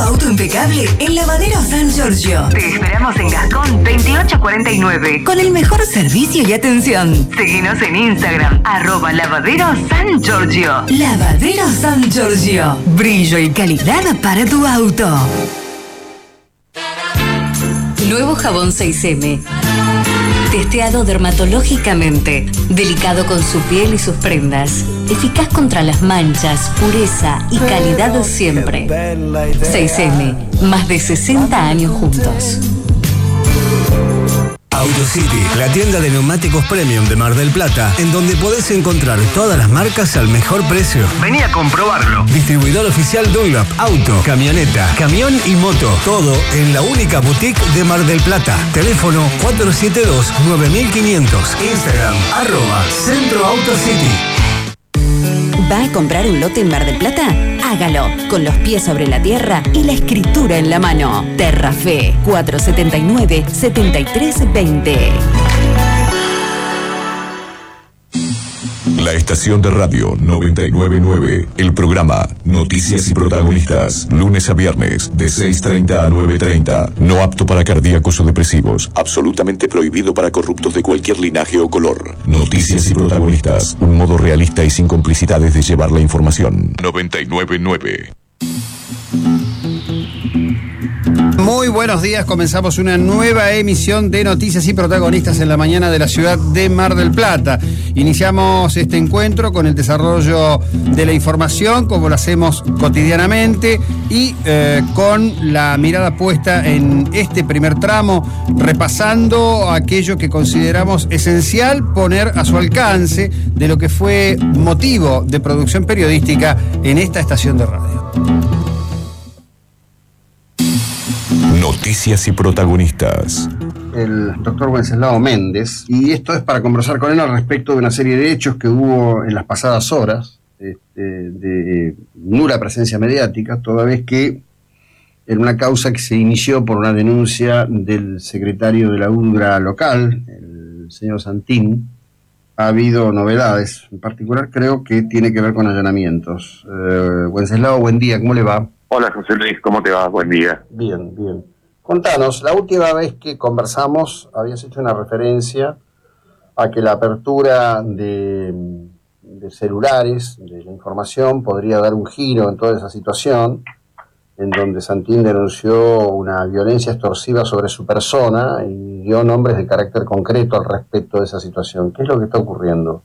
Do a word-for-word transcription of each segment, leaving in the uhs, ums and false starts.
auto impecable en Lavadero San Giorgio. Te esperamos en Gascón veintiocho cuarenta y nueve con el mejor servicio y atención. Seguinos en Instagram, arroba Lavadero San Giorgio. Lavadero San Giorgio. Brillo y calidad para tu auto. Nuevo jabón seis eme. Testeado dermatológicamente, delicado con su piel y sus prendas, eficaz contra las manchas, pureza y calidad siempre. seis eme, más de sesenta años juntos. AutoCity, la tienda de neumáticos premium de Mar del Plata, en donde podés encontrar todas las marcas al mejor precio. Vení a comprobarlo. Distribuidor oficial Dunlop, auto, camioneta, camión y moto. Todo en la única boutique de Mar del Plata. Teléfono cuatro siete dos nueve mil quinientos. Instagram, arroba Centro AutoCity. ¿Va a comprar un lote en Mar del Plata? Hágalo, con los pies sobre la tierra y la escritura en la mano. Terrafe, cuatro siete nueve, siete tres dos cero. La estación de radio noventa y nueve punto nueve, el programa Noticias y Protagonistas, lunes a viernes, de seis treinta a nueve treinta, no apto para cardíacos o depresivos, absolutamente prohibido para corruptos de cualquier linaje o color. Noticias y Protagonistas, un modo realista y sin complicidades de llevar la información. noventa y nueve punto nueve. Muy buenos días, comenzamos una nueva emisión de Noticias y Protagonistas en la mañana de la ciudad de Mar del Plata. Iniciamos este encuentro con el desarrollo de la información, como lo hacemos cotidianamente, y eh, con la mirada puesta en este primer tramo, repasando aquello que consideramos esencial poner a su alcance de lo que fue motivo de producción periodística en esta estación de radio. Noticias y Protagonistas. El doctor Wenceslao Méndez, y esto es para conversar con él al respecto de una serie de hechos que hubo en las pasadas horas, este, de nula presencia mediática, toda vez que en una causa que se inició por una denuncia del secretario de la U D G R A local, el señor Santín, ha habido novedades. En particular creo que tiene que ver con allanamientos. Eh, Wenceslao, buen día, ¿cómo le va? Hola José Luis, ¿cómo te va? Buen día. Bien, bien. Contanos, la última vez que conversamos habías hecho una referencia a que la apertura de, de celulares, de la información, podría dar un giro en toda esa situación, en donde Santín denunció una violencia extorsiva sobre su persona y dio nombres de carácter concreto al respecto de esa situación. ¿Qué es lo que está ocurriendo?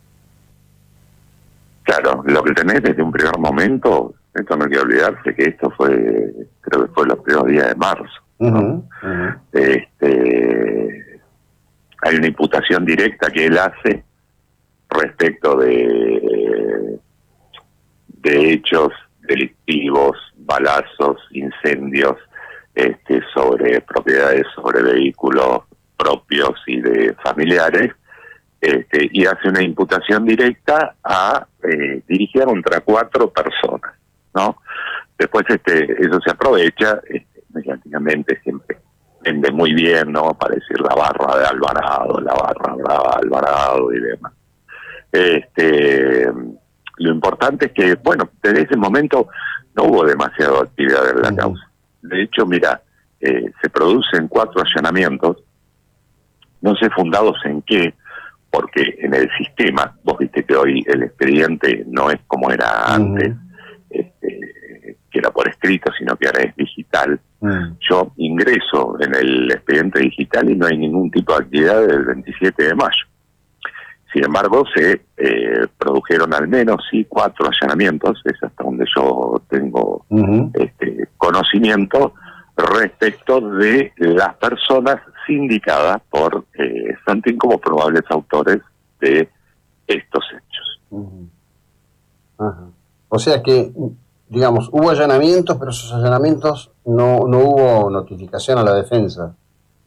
Claro, lo que tenés desde un primer momento, esto no hay que olvidarse que esto fue, creo que fue los primeros días de marzo, ¿no? Uh-huh, uh-huh. Este, hay una imputación directa que él hace respecto de, de hechos delictivos, balazos, incendios, este, sobre propiedades, sobre vehículos propios y de familiares, este, y hace una imputación directa a eh, dirigida contra cuatro personas, ¿no? Después este eso se aprovecha, este, mediáticamente siempre vende muy bien, ¿no? Para decir la barra de Alvarado, la barra brava de Alvarado y demás. Este, lo importante es que, bueno, desde ese momento no hubo demasiada actividad en la uh-huh. causa. De hecho, mira, eh, se producen cuatro allanamientos, no sé fundados en qué, porque en el sistema, vos viste que hoy el expediente no es como era antes, uh-huh. este, que era por escrito, sino que ahora es digital. Uh-huh. Yo ingreso en el expediente digital y no hay ningún tipo de actividad desde el veintisiete de mayo. Sin embargo, se eh, produjeron al menos sí cuatro allanamientos, es hasta donde yo tengo uh-huh. este, conocimiento, respecto de las personas sindicadas por eh, Santín como probables autores de estos hechos. Uh-huh. Ajá. O sea que, digamos, hubo allanamientos, pero esos allanamientos no, no hubo notificación a la defensa.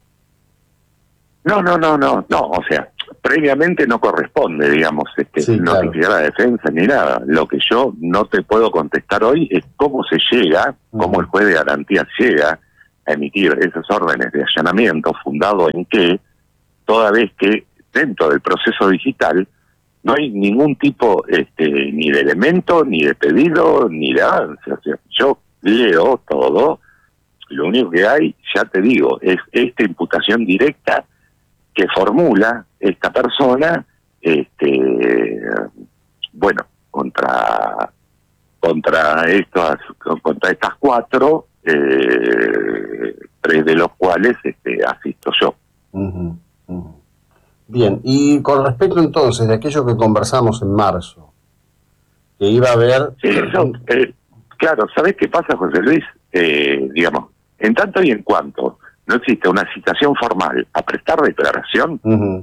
No, no, no, no, no, o sea, previamente no corresponde, digamos, este, sí, notificar claro. a la defensa ni nada. Lo que yo no te puedo contestar hoy es cómo se llega, uh-huh. cómo el juez de garantías llega a emitir esas órdenes de allanamiento, fundado en que, toda vez que dentro del proceso digital no hay ningún tipo este, ni de elemento, ni de pedido, ni de avance. O sea, yo leo todo lo único que hay, ya te digo, es esta imputación directa que formula esta persona, este, bueno, contra contra estas contra estas cuatro, eh, tres de los cuales este, asisto yo. Uh-huh, uh-huh. Bien, y con respecto entonces de aquello que conversamos en marzo, que iba a haber... Sí, eso, eh, claro, ¿sabés qué pasa, José Luis? Eh, digamos, en tanto y en cuanto no existe una citación formal a prestar declaración, uh-huh.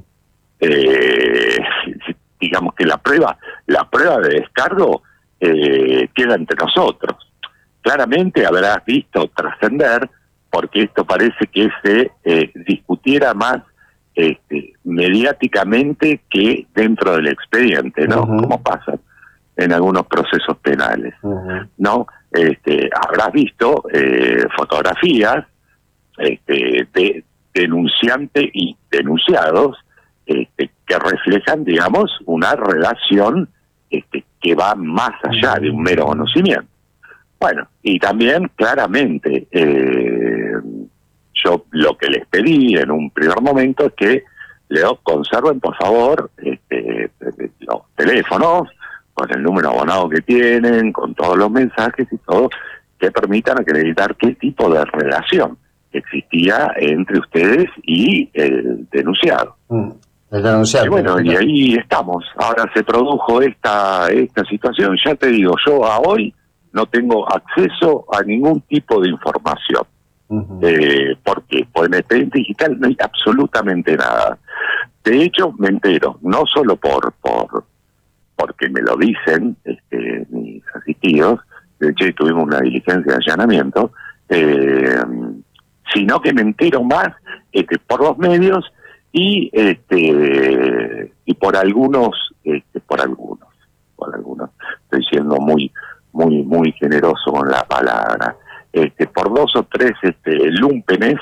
eh, digamos que la prueba, la prueba de descargo eh, queda entre nosotros. Claramente habrás visto trascender, porque esto parece que se eh, discutiera más este, mediáticamente que dentro del expediente, ¿no? Uh-huh. Como pasa en algunos procesos penales, uh-huh. ¿no? Este, habrás visto eh, fotografías este, de denunciante y denunciados este, que reflejan, digamos, una relación este, que va más allá de un mero conocimiento. Bueno, y también claramente eh, yo lo que les pedí en un primer momento es que le conserven por favor este, los teléfonos con el número abonado que tienen, con todos los mensajes y todo, que permitan acreditar qué tipo de relación existía entre ustedes y el denunciado. Mm, el denunciado. Y bueno, y ahí estamos. Ahora se produjo esta esta situación. Ya te digo, yo a hoy no tengo acceso a ningún tipo de información. Uh-huh. Eh, porque por el expediente digital no hay absolutamente nada. De hecho, me entero, no solo por por porque me lo dicen este, mis asistidos, de hecho tuvimos una diligencia de allanamiento, eh, sino que me entero más este, por los medios y este y por algunos, este, por algunos, por algunos, estoy siendo muy muy muy generoso con la palabra, este, por dos o tres este, lúmpenes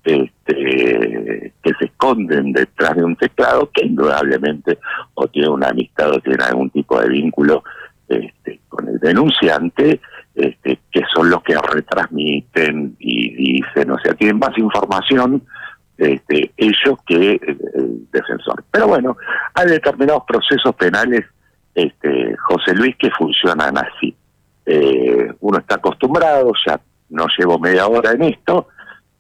este, que se esconden detrás de un teclado, que indudablemente o tiene una amistad o tiene algún tipo de vínculo este, con el denunciante, este, que son los que retransmiten y dicen, o sea, tienen más información este, ellos que el, el defensor. Pero bueno, hay determinados procesos penales, este, José Luis, que funcionan así. Eh, uno está acostumbrado, ya no llevo media hora en esto,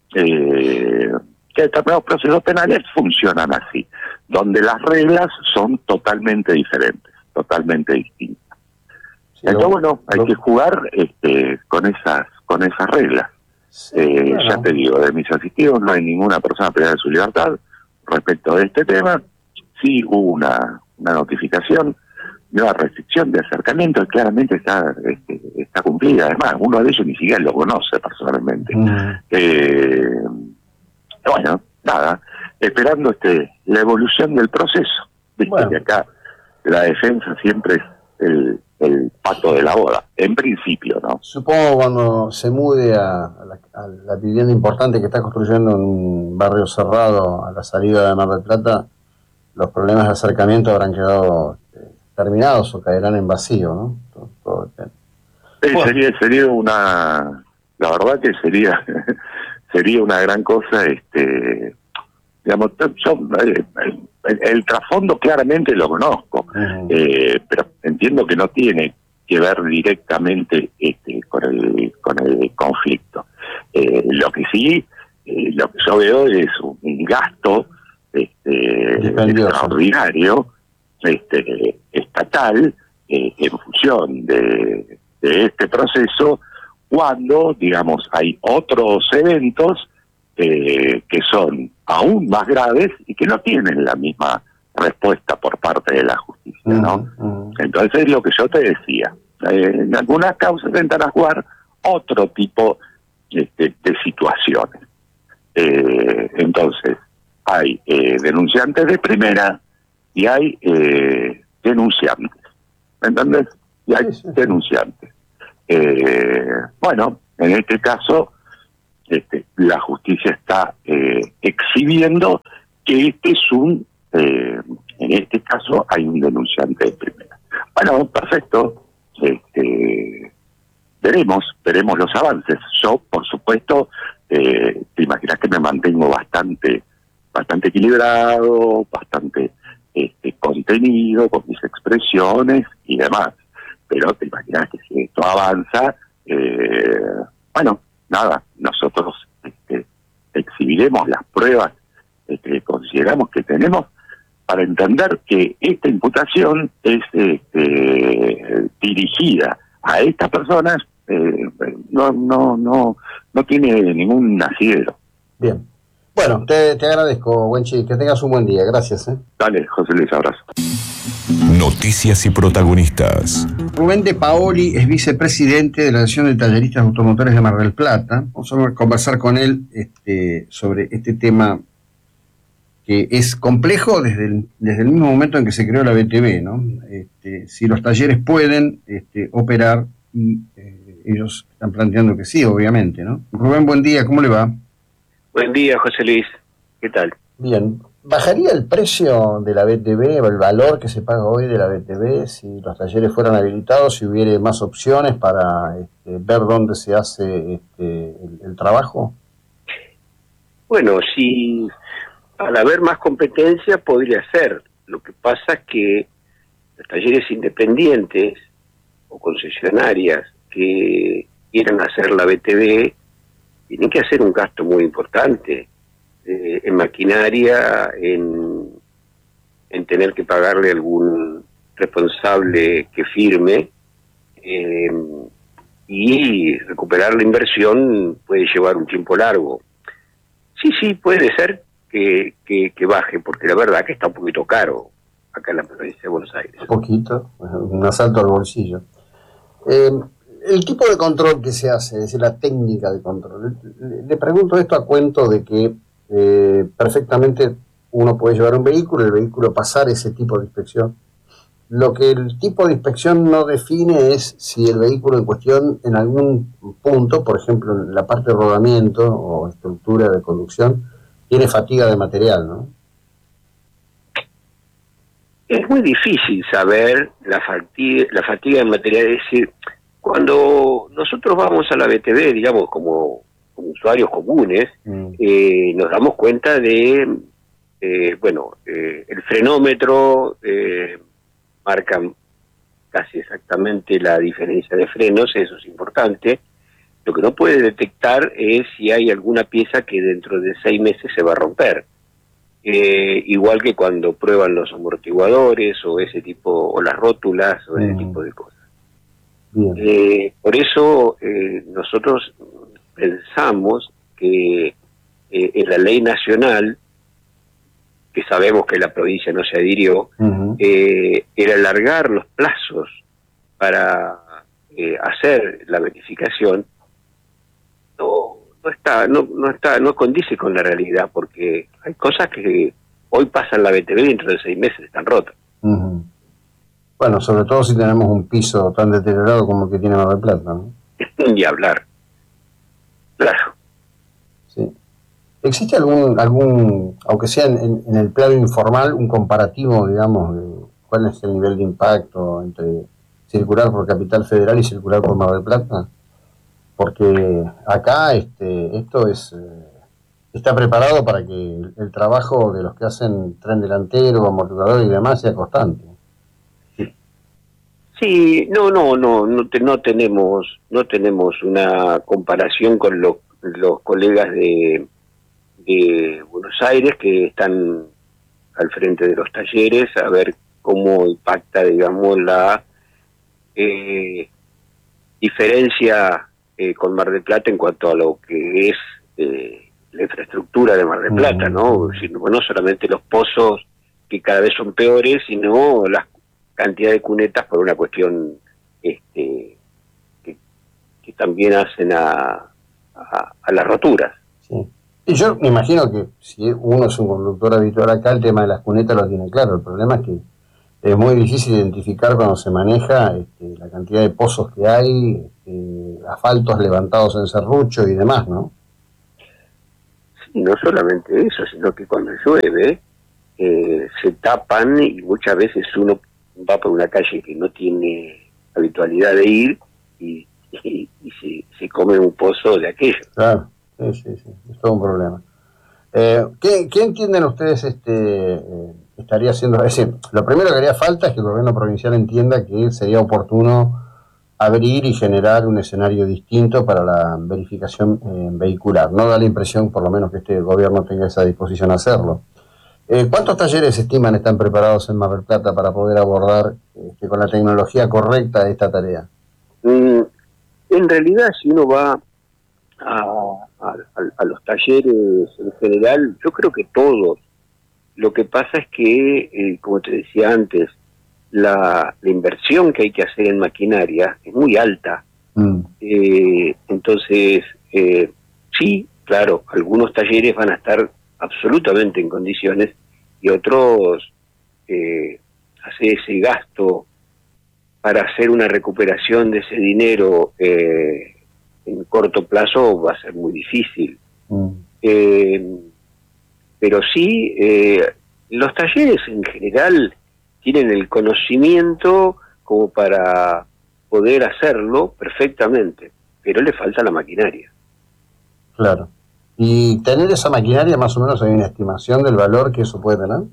eh, que determinados procesos penales funcionan así, donde las reglas son totalmente diferentes, totalmente distintas. Sí, Entonces, bueno, hay lo... que jugar este, con esas con esas reglas. Sí, eh, claro. Ya te digo, de mis asistidos no hay ninguna persona privada de su libertad respecto de este tema. Sí hubo una, una notificación de una restricción de acercamiento que claramente está este, está cumplida. Además, uno de ellos ni siquiera lo conoce personalmente. Mm. Eh, bueno, nada, esperando este la evolución del proceso. Viste bueno. que acá la defensa siempre es el, el pato de la boda, en principio, ¿no? Supongo cuando se mude a, a, la, a la vivienda importante que está construyendo en un barrio cerrado a la salida de Mar del Plata, los problemas de acercamiento habrán quedado este, terminados o caerán en vacío, ¿no? Todo, todo sí, bueno. sería sería una, la verdad que sería sería una gran cosa, este, digamos, yo, eh, el, el trasfondo claramente lo conozco, uh-huh. eh, pero entiendo que no tiene que ver directamente este, con el con el conflicto. Eh, lo que sí, eh, lo que yo veo es un gasto este, extraordinario, este, estatal, eh, en función de, de este proceso, cuando, digamos, hay otros eventos eh, que son aún más graves y que no tienen la misma respuesta por parte de la justicia, ¿no? Uh, uh. Entonces es lo que yo te decía. Eh, en algunas causas intentan jugar otro tipo este, de situaciones. Eh, entonces, hay eh, denunciantes de primera y hay eh, denunciantes. ¿Entendés? Y hay sí, sí. denunciantes. Eh, bueno, en este caso, este, la justicia está eh, exhibiendo que este es un, eh, en este caso hay un denunciante de primera. Bueno, perfecto, este, veremos, veremos los avances. Yo, por supuesto, eh, te imaginas que me mantengo bastante, bastante equilibrado, bastante este, contenido con mis expresiones y demás. Pero te imaginas que si esto avanza, eh, bueno, nada, nosotros este, exhibiremos las pruebas que consideramos que tenemos para entender que esta imputación es este, dirigida a estas personas, eh, no no no no tiene ningún asidero. Bien. Bueno, te, te agradezco, Wenchi, que tengas un buen día. Gracias. ¿eh? Dale, José Luis, abrazo. Noticias y protagonistas. Rubén de Paoli es vicepresidente de la Asociación de Talleristas Automotores de Mar del Plata. Vamos a conversar con él este, sobre este tema que es complejo desde el, desde el mismo momento en que se creó la B T V, ¿no? Este, si los talleres pueden este, operar, y eh, ellos están planteando que sí, obviamente, ¿no? Rubén, buen día, ¿cómo le va? Buen día, José Luis. ¿Qué tal? Bien. ¿Bajaría el precio de la B T V, el valor que se paga hoy de la B T V, si los talleres fueran habilitados, si hubiera más opciones para este, ver dónde se hace este, el, el trabajo? Bueno, si al haber más competencia podría ser. Lo que pasa es que los talleres independientes o concesionarias que quieran hacer la B T V tienen que hacer un gasto muy importante eh, en maquinaria, en, en tener que pagarle a algún responsable que firme, eh, y recuperar la inversión puede llevar un tiempo largo. Sí, sí, puede ser que, que, que baje, porque la verdad que está un poquito caro acá en la provincia de Buenos Aires. Un poquito, un asalto al bolsillo. Eh, el tipo de control que se hace, es decir, la técnica de control. Le, le pregunto esto a cuento de que eh, perfectamente uno puede llevar un vehículo, el vehículo pasar ese tipo de inspección. Lo que el tipo de inspección no define es si el vehículo en cuestión en algún punto, por ejemplo en la parte de rodamiento o estructura de conducción, tiene fatiga de material, ¿no? Es muy difícil saber la fatiga, la fatiga de material. Es decir, cuando nosotros vamos a la B T V, digamos, como, como usuarios comunes, mm. eh, nos damos cuenta de, eh, bueno, eh, el frenómetro eh, marca casi exactamente la diferencia de frenos, eso es importante. Lo que no puede detectar es si hay alguna pieza que dentro de seis meses se va a romper. Eh, igual que cuando prueban los amortiguadores o ese tipo, o las rótulas o ese mm. tipo de cosas. Eh, por eso eh, nosotros pensamos que eh, en la ley nacional, que sabemos que la provincia no se adhirió, uh-huh. eh, el alargar los plazos para eh, hacer la verificación no no está no no está no condice con la realidad, porque hay cosas que hoy pasan la B T V y dentro de seis meses están rotas. Uh-huh. Bueno, sobre todo si tenemos un piso tan deteriorado como el que tiene Mar del Plata, ¿no? Ni hablar. Claro. Sí. ¿Existe algún, algún aunque sea en, en el plano informal, un comparativo, digamos, de cuál es el nivel de impacto entre circular por Capital Federal y circular por Mar del Plata? Porque acá este esto es eh, está preparado para que el, el trabajo de los que hacen tren delantero, amortiguador y demás sea constante. Sí, no, no, no, no, te, no tenemos, no tenemos una comparación con lo, los colegas de, de Buenos Aires que están al frente de los talleres, a ver cómo impacta, digamos, la eh, diferencia eh, con Mar del Plata en cuanto a lo que es eh, la infraestructura de Mar del Plata, ¿no? Sino, no solamente los pozos que cada vez son peores, sino las cantidad de cunetas por una cuestión este que, que también hacen a, a, a las roturas. Sí. Y yo me imagino que si uno es un conductor habitual acá, el tema de las cunetas lo tiene claro. El problema es que es muy difícil identificar cuando se maneja este, la cantidad de pozos que hay, este, asfaltos levantados en serrucho y demás, ¿no? Sí, no solamente eso, sino que cuando llueve eh, se tapan y muchas veces uno va por una calle que no tiene habitualidad de ir y, y, y se, se come un pozo de aquello. Claro, sí, sí, sí, es todo un problema. Eh, ¿qué, ¿Qué entienden ustedes este, eh, estaría haciendo? Es decir, lo primero que haría falta es que el gobierno provincial entienda que sería oportuno abrir y generar un escenario distinto para la verificación eh, vehicular. No da la impresión, por lo menos, que este gobierno tenga esa disposición a hacerlo. Eh, ¿Cuántos talleres estiman están preparados en Mar del Plata para poder abordar este, con la tecnología correcta esta tarea? Mm, en realidad, si uno va a, a, a los talleres en general, yo creo que todos. Lo que pasa es que, eh, como te decía antes, la, la inversión que hay que hacer en maquinaria es muy alta. Mm. Eh, entonces, eh, sí, claro, algunos talleres van a estar absolutamente en condiciones y otros eh, hacer ese gasto para hacer una recuperación de ese dinero eh, en corto plazo va a ser muy difícil. Mm. Eh, pero sí, eh, los talleres en general tienen el conocimiento como para poder hacerlo perfectamente, pero le falta la maquinaria. Claro. ¿Y tener esa maquinaria, más o menos, hay una estimación del valor que eso puede tener?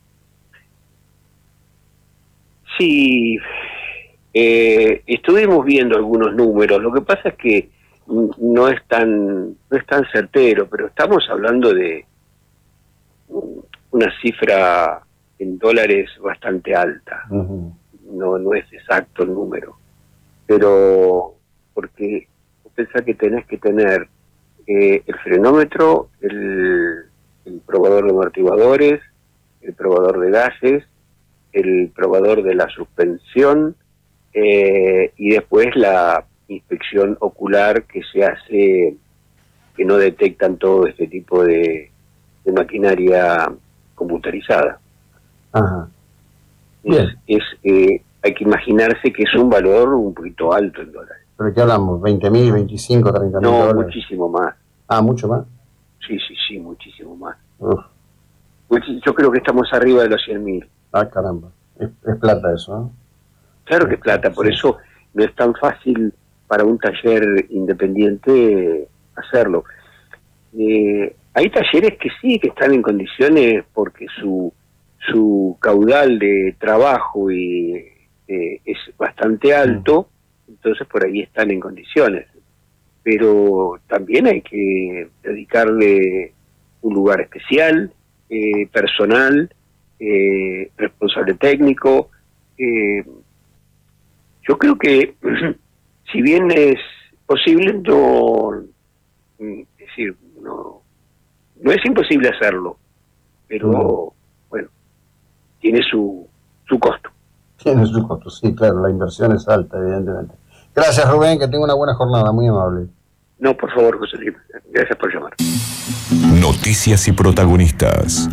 Sí, eh, estuvimos viendo algunos números. Lo que pasa es que no es tan, no es tan certero, pero estamos hablando de una cifra en dólares bastante alta. Uh-huh. No, no es exacto el número, pero porque pensás que tenés que tener Eh, el frenómetro, el, el probador de amortiguadores, el probador de gases, el probador de la suspensión eh, y después la inspección ocular que se hace, que no detectan todo este tipo de, de maquinaria computarizada. Ajá. Bien. Es, es, eh, hay que imaginarse que es un valor un poquito alto en dólares. ¿Pero qué hablamos? ¿veinte mil, veinticinco, treinta mil no, dólares? No, muchísimo más. Ah, ¿mucho más? Sí, sí, sí, muchísimo más. Uf. Yo creo que estamos arriba de los cien mil. Ah, caramba. Es, es plata eso, ¿no? Claro que es plata, por sí. Eso no es tan fácil para un taller independiente hacerlo. Eh, hay talleres que sí, que están en condiciones porque su, su caudal de trabajo y, eh, es bastante alto, mm. entonces por ahí están en condiciones. Pero también hay que dedicarle un lugar especial, eh, personal, eh, responsable técnico. Eh, yo creo que, si bien es posible, no, es decir, no, no es imposible hacerlo, pero no. Bueno, tiene su, su costo. Tiene su costo, sí, claro, la inversión es alta, evidentemente. Gracias, Rubén, que tenga una buena jornada, muy amable. No, por favor, José Luis, gracias por llamar. Noticias y protagonistas.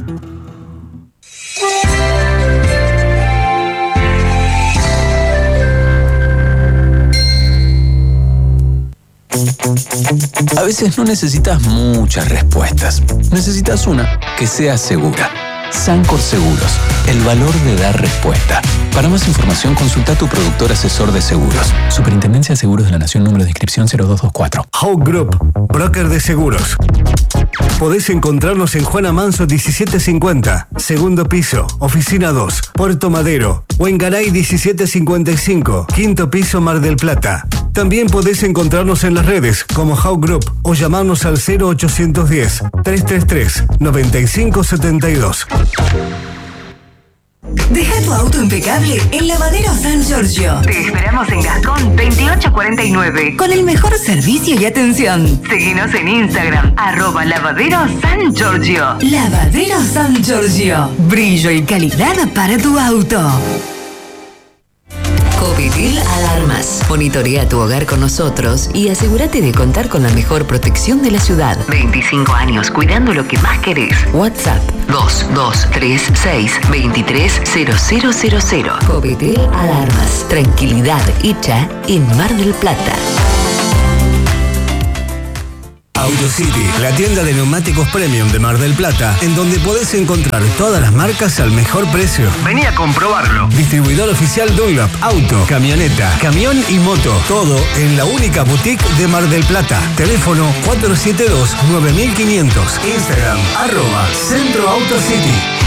A veces no necesitas muchas respuestas, necesitas una que sea segura. Sancor Seguros, el valor de dar respuesta. Para más información, consulta a tu productor asesor de seguros. Superintendencia de Seguros de la Nación, número de inscripción cero dos dos cuatro. Hawk Group, broker de seguros. Podés encontrarnos en Juana Manso diecisiete cincuenta, segundo piso, oficina dos, Puerto Madero, o en Garay diecisiete cincuenta y cinco, quinto piso, Mar del Plata. También podés encontrarnos en las redes como Hawk Group o llamarnos al cero ochocientos diez, trescientos treinta y tres, noventa y cinco setenta y dos. Deja tu auto impecable en Lavadero San Giorgio. Te esperamos en Gascón veintiocho cuarenta y nueve. Con el mejor servicio y atención. Seguinos en Instagram, arroba Lavadero San Giorgio. Lavadero San Giorgio. Brillo y calidad para tu auto. Covidil Alarmas. Monitorea tu hogar con nosotros y asegúrate de contar con la mejor protección de la ciudad. veinticinco años cuidando lo que más querés. WhatsApp dos dos tres seis, dos tres cero cero cero cero. Covidil Alarmas. Tranquilidad hecha en Mar del Plata. AutoCity, la tienda de neumáticos premium de Mar del Plata, en donde podés encontrar todas las marcas al mejor precio. Vení a comprobarlo. Distribuidor oficial Dunlop, auto, camioneta, camión y moto. Todo en la única boutique de Mar del Plata. Teléfono cuatro siete dos, nueve mil quinientos. Instagram, arroba Centro AutoCity.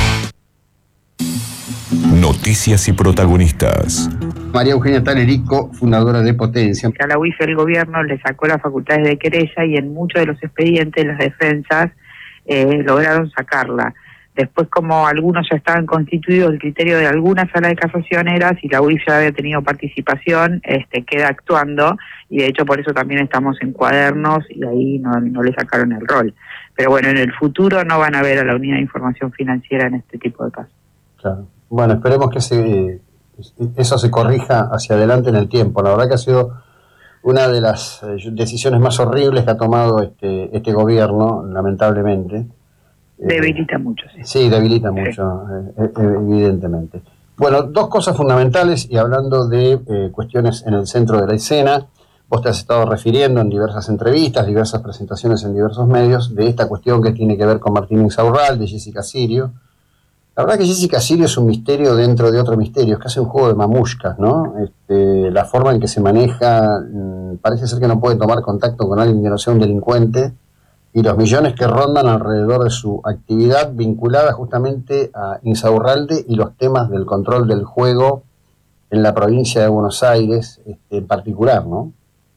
Noticias y protagonistas. María Eugenia Talerico, fundadora de Potencia. A la U I F el gobierno le sacó las facultades de querella y en muchos de los expedientes las defensas eh, lograron sacarla. Después, como algunos ya estaban constituidos, el criterio de alguna sala de casación era, si la U I F ya había tenido participación, este queda actuando, y de hecho por eso también estamos en cuadernos y ahí no, no le sacaron el rol. Pero bueno, en el futuro no van a ver a la Unidad de Información Financiera en este tipo de casos. Claro. Bueno, esperemos que se, eso se corrija hacia adelante en el tiempo. La verdad que ha sido una de las decisiones más horribles que ha tomado este, este gobierno, lamentablemente. Debilita eh, mucho, sí. Sí, debilita sí. mucho, eh, evidentemente. Bueno, dos cosas fundamentales, y hablando de eh, cuestiones en el centro de la escena, vos te has estado refiriendo en diversas entrevistas, diversas presentaciones en diversos medios, de esta cuestión que tiene que ver con Martín Insaurralde, de Jessica Sirio. La verdad que Jessica Sirio es un misterio dentro de otro misterio, es casi un juego de mamushkas, ¿no? Este, la forma en que se maneja, mmm, parece ser que no puede tomar contacto con alguien que no sea un delincuente, y los millones que rondan alrededor de su actividad vinculada justamente a Insaurralde y los temas del control del juego en la provincia de Buenos Aires, este, en particular, ¿no?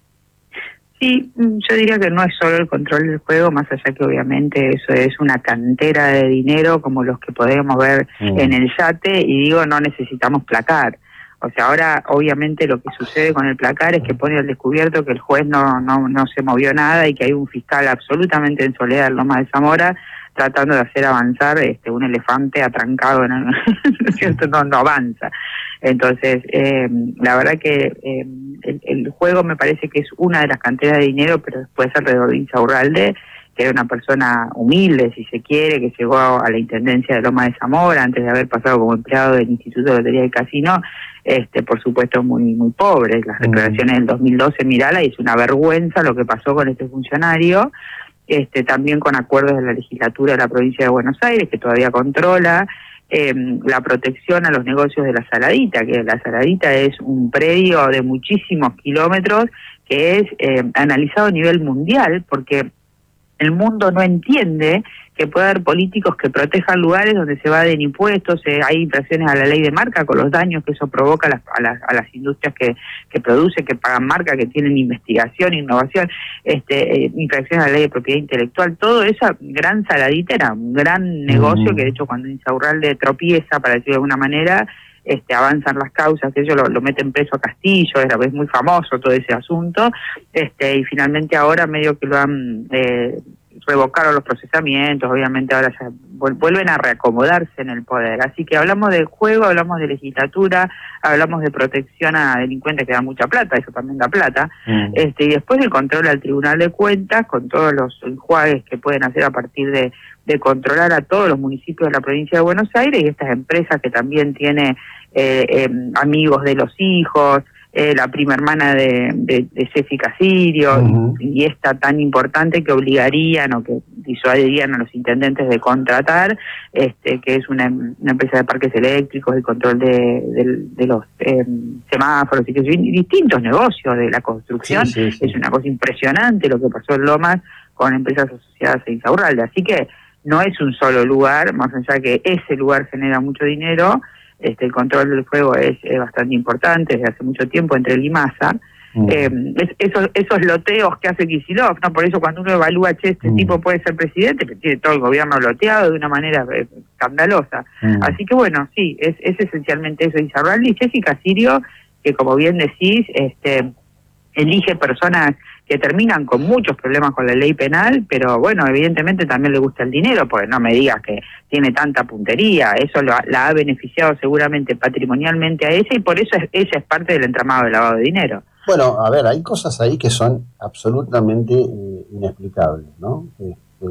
Sí, yo diría que no es solo el control del juego, más allá que obviamente eso es una cantera de dinero como los que podemos ver mm. en el yate, y digo, no necesitamos placar. O sea, ahora obviamente lo que sucede con el placar es que pone al descubierto que el juez no no no se movió nada y que hay un fiscal absolutamente en soledad en Loma de Zamora tratando de hacer avanzar este un elefante atrancado en el, ¿no es cierto? No, no avanza. Entonces, eh, la verdad que eh, el, el juego me parece que es una de las canteras de dinero, pero después alrededor de Insaurralde, que era una persona humilde, si se quiere, que llegó a la Intendencia de Loma de Zamora antes de haber pasado como empleado del Instituto de Lotería y Casino, este por supuesto muy muy pobre. Las declaraciones del dos mil doce, mirala, y es una vergüenza lo que pasó con este funcionario, este también con acuerdos de la legislatura de la provincia de Buenos Aires, que todavía controla eh, la protección a los negocios de la Saladita, que la Saladita es un predio de muchísimos kilómetros que es eh, analizado a nivel mundial, porque el mundo no entiende que puede haber políticos que protejan lugares donde se evaden impuestos, eh, hay infracciones a la ley de marca con los daños que eso provoca a las, a las, a las industrias que, que producen, que pagan marca, que tienen investigación, innovación, este, eh, infracciones a la ley de propiedad intelectual. Todo esa gran Saladita era un gran negocio, que de hecho cuando Insaurralde tropieza, para decirlo de alguna manera, este avanzan las causas, ellos lo, lo meten preso a Castillo, era, es muy famoso todo ese asunto, este y finalmente ahora medio que lo han eh, revocaron los procesamientos, obviamente ahora ya vuelven a reacomodarse en el poder. Así que hablamos de juego, hablamos de legislatura, hablamos de protección a delincuentes que dan mucha plata, eso también da plata, mm. este y después el control al Tribunal de Cuentas, con todos los enjuagues que pueden hacer a partir de, de controlar a todos los municipios de la provincia de Buenos Aires, y estas empresas que también tiene eh, eh, amigos de los hijos, Eh, la prima hermana de, de, de Jessica Sirio, uh-huh. y, y esta tan importante que obligarían o que disuadirían a los intendentes de contratar, este que es una, una empresa de parques eléctricos, el control de, de, de los eh, semáforos y que distintos negocios de la construcción. Sí, sí, sí. Es una cosa impresionante lo que pasó en Lomas con empresas asociadas a Insaurralde. Así que no es un solo lugar, más allá que ese lugar genera mucho dinero. Este, el control del juego es, es bastante importante desde hace mucho tiempo entre el IMASA. Mm. Eh, es, esos, esos loteos que hace Kicillof, ¿no? Por eso cuando uno evalúa, che, este mm. tipo puede ser presidente, que tiene todo el gobierno loteado de una manera eh, escandalosa. Mm. Así que bueno, sí, es, es esencialmente eso. Insaurralde y Jessica Sirio, que como bien decís, este elige personas que terminan con muchos problemas con la ley penal, pero bueno, evidentemente también le gusta el dinero, porque no me digas que tiene tanta puntería, eso lo, la ha beneficiado seguramente patrimonialmente a ella, y por eso es, ella es parte del entramado de lavado de dinero. Bueno, a ver, hay cosas ahí que son absolutamente eh, inexplicables, ¿no? Este,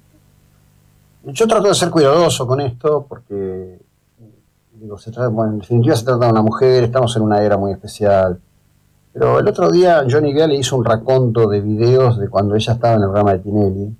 yo trato de ser cuidadoso con esto, porque digo, se trata, bueno, en definitiva se trata de una mujer, estamos en una era muy especial. Pero el otro día Johnny Viale hizo un raconto de videos de cuando ella estaba en el programa de Tinelli,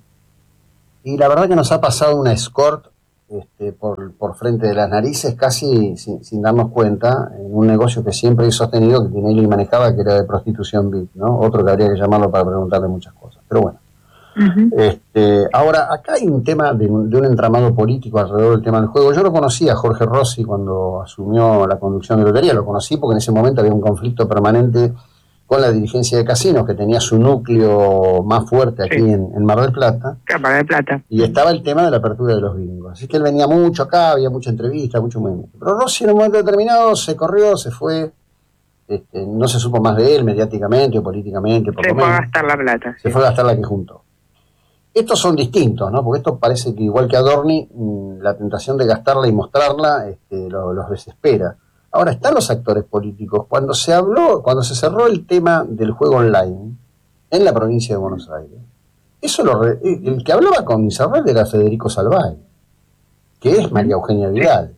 y la verdad que nos ha pasado una escort este, por, por frente de las narices, casi sin, sin darnos cuenta, en un negocio que siempre he sostenido que Tinelli manejaba, que era de prostitución V I P, ¿no? Otro que habría que llamarlo para preguntarle muchas cosas. Pero bueno. Uh-huh. Este, ahora, acá hay un tema de un, de un entramado político alrededor del tema del juego. Yo lo conocí a Jorge Rossi cuando asumió la conducción de Lotería, lo conocí porque en ese momento había un conflicto permanente con la dirigencia de casinos, que tenía su núcleo más fuerte aquí sí. en, en Mar del Plata. Mar del Plata. Y estaba el tema de la apertura de los bingos. Así que él venía mucho acá, había mucha entrevista, mucho movimiento. Pero Rossi en un momento determinado se corrió, se fue, este, no se supo más de él mediáticamente o políticamente. Por se lo fue menos. a gastar la plata. Se sí. fue a gastar la que juntó. Estos son distintos, ¿no? Porque esto parece que igual que Adorni, la tentación de gastarla y mostrarla este, lo, los desespera. Ahora están los actores políticos. Cuando se habló, cuando se cerró el tema del juego online en la provincia de Buenos Aires, eso lo re, el que hablaba con Isabel era Federico Salvay, que es María Eugenia Vidal,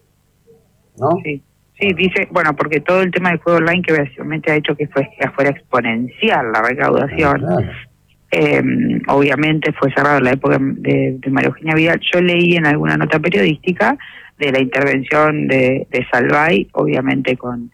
¿no? Sí, sí, dice, bueno, porque todo el tema del juego online que básicamente ha hecho que, fue, que fuera exponencial la recaudación. Ah, claro. Eh, obviamente fue cerrado en la época de, de María Eugenia Vidal. Yo leí en alguna nota periodística de la intervención de, de Salvay, obviamente con,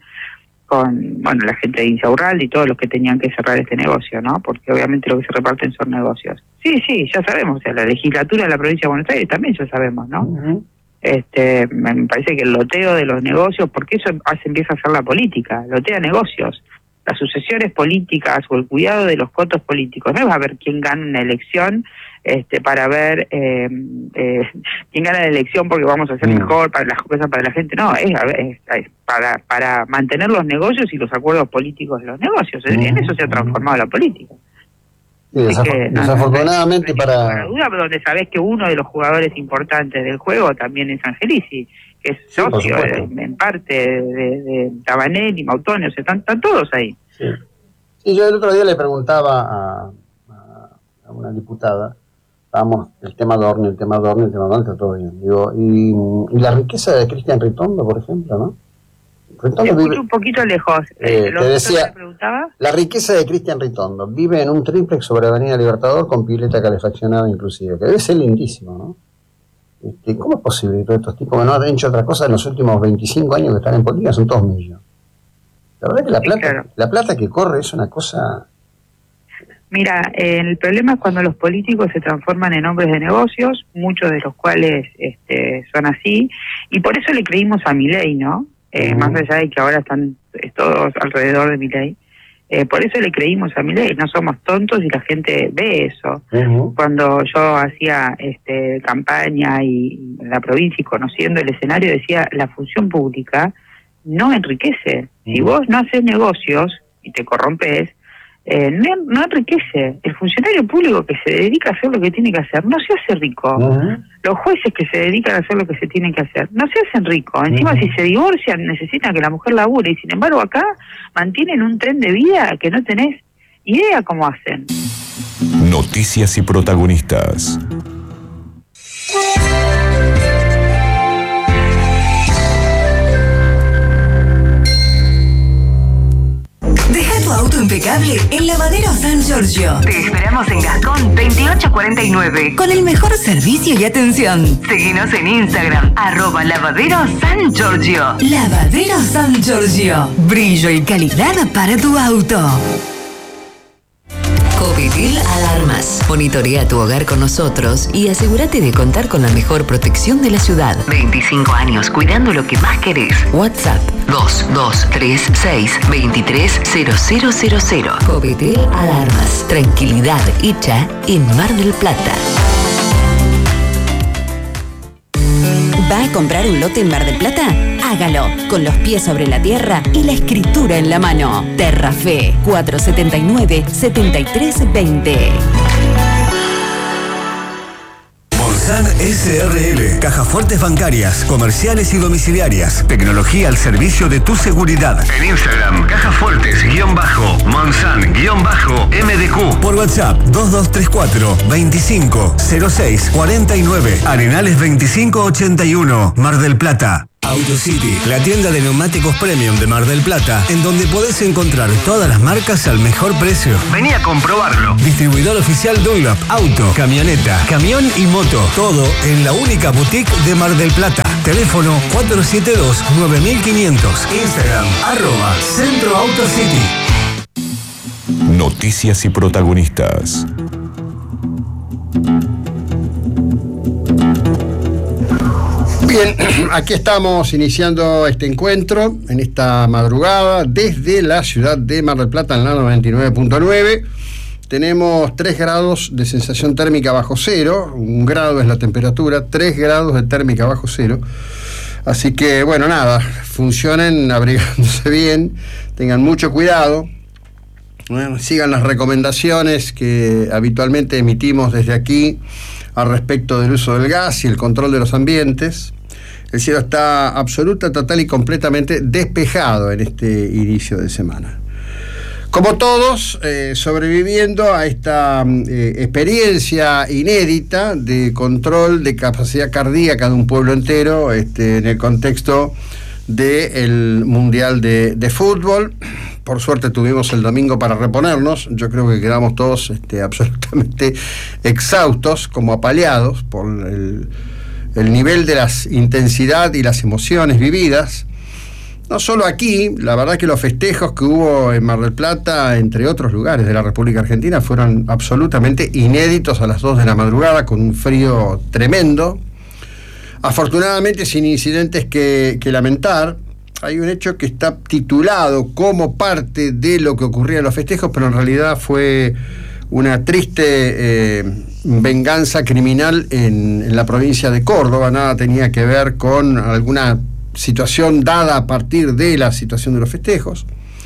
con bueno la gente de Insaurralde y todos los que tenían que cerrar este negocio, ¿no? Porque obviamente lo que se reparten son negocios. Sí, sí, ya sabemos, o sea, la legislatura de la provincia de Buenos Aires también ya sabemos, ¿no? Uh-huh. Este, me parece que el loteo de los negocios, porque eso hace, empieza a ser la política, lotea negocios. Las sucesiones políticas o el cuidado de los cotos políticos, no es a ver quién gana una elección este para ver eh, eh, quién gana la elección porque vamos a hacer mejor para las cosas para la gente, no, es, es, es para para mantener los negocios y los acuerdos políticos de los negocios, uh-huh. en eso se ha transformado la política. Sí, desaf que, desafortunadamente no, no, no, no, para... duda, donde sabés que uno de los jugadores importantes del juego también es Angelici, que es sí, socio en, en parte de, de Tabanelli, Mautone, o sea, están, están todos ahí. Sí. Sí, yo el otro día le preguntaba a, a, a una diputada, estábamos, el tema Adorni, el tema Adorni, el tema Adorni, está todo bien. Digo, y, y la riqueza de Cristian Ritondo, por ejemplo, ¿no? Ritondo vive, un poquito lejos. Eh, te decía, la riqueza de Cristian Ritondo vive en un triplex sobre Avenida Libertador con pileta calefaccionada inclusive, que debe ser lindísimo, ¿no? Este, ¿Cómo es posible que todos estos tipos que no han hecho otra cosa en los últimos veinticinco años que están en política son todos millones? La verdad es que la plata, sí, claro. la plata que corre es una cosa... Mira, eh, el problema es cuando los políticos se transforman en hombres de negocios, muchos de los cuales este, son así, y por eso le creímos a Milei, ¿no? Eh, uh-huh. Más allá de que ahora están todos alrededor de Milei. Eh, por eso le creímos a Milei, no somos tontos y la gente ve eso. Uh-huh. Cuando yo hacía este, campaña y en la provincia y conociendo el escenario decía, la función pública no enriquece. Uh-huh. Si vos no haces negocios y te corrompes, eh, no, no enriquece. El funcionario público que se dedica a hacer lo que tiene que hacer no se hace rico. Uh-huh. Los jueces que se dedican a hacer lo que se tiene que hacer no se hacen ricos. Encima, uh-huh. si se divorcian, necesitan que la mujer labure. Y sin embargo, acá mantienen un tren de vida que no tenés idea cómo hacen. Noticias y protagonistas. Deja tu auto impecable en Lavadero San Giorgio. Te esperamos en Gascón veintiocho cuarenta y nueve con el mejor servicio y atención. Seguinos en Instagram, arroba Lavadero San Giorgio. Lavadero San Giorgio. Brillo y calidad para tu auto. Covidil Alarmas. Monitorea tu hogar con nosotros y asegúrate de contar con la mejor protección de la ciudad. veinticinco años cuidando lo que más querés. WhatsApp dos dos tres seis dos tres cero cero cero cero. Covidil Alarmas. Tranquilidad hecha en Mar del Plata. ¿Va a comprar un lote en Mar del Plata? Hágalo, con los pies sobre la tierra y la escritura en la mano. Terrafe, cuatrocientos setenta y nueve, setenta y tres veinte. Monsan S R L, cajas fuertes bancarias, comerciales y domiciliarias. Tecnología al servicio de tu seguridad. En Instagram, cajas fuertes, guión bajo, Monsan, guión bajo, M D Q. Por WhatsApp, dos dos tres cuatro, veinticinco, cero seis, cuarenta y nueve. Arenales veinticinco ochenta y uno, Mar del Plata. AutoCity, la tienda de neumáticos premium de Mar del Plata, en donde podés encontrar todas las marcas al mejor precio. Vení a comprobarlo. Distribuidor oficial Dunlop, auto, camioneta, camión y moto. Todo en la única boutique de Mar del Plata. Teléfono cuatro siete dos, nueve cinco cero cero. Instagram, arroba Centro AutoCity. Noticias y protagonistas. Bien, aquí estamos iniciando este encuentro en esta madrugada desde la ciudad de Mar del Plata en la noventa y nueve punto nueve. Tenemos tres grados de sensación térmica bajo cero, un grado es la temperatura, tres grados de térmica bajo cero. Así que, bueno, nada, funcionen abrigándose bien, tengan mucho cuidado, bueno, sigan las recomendaciones que habitualmente emitimos desde aquí al respecto del uso del gas y el control de los ambientes. El cielo está absoluta, total y completamente despejado en este inicio de semana. Como todos, eh, sobreviviendo a esta eh, experiencia inédita de control de capacidad cardíaca de un pueblo entero, este, en el contexto del Mundial de, de Fútbol. Por suerte tuvimos el domingo para reponernos. Yo creo que quedamos todos este, absolutamente exhaustos, como apaleados por el, el nivel de la intensidad y las emociones vividas. No solo aquí, la verdad que los festejos que hubo en Mar del Plata, entre otros lugares de la República Argentina, fueron absolutamente inéditos a las dos de la madrugada, con un frío tremendo. Afortunadamente sin incidentes que, que lamentar. Hay un hecho que está titulado como parte de lo que ocurría en los festejos, pero en realidad fue una triste eh, venganza criminal en, en la provincia de Córdoba. Nada tenía que ver con alguna situación dada a partir de la situación de los festejos.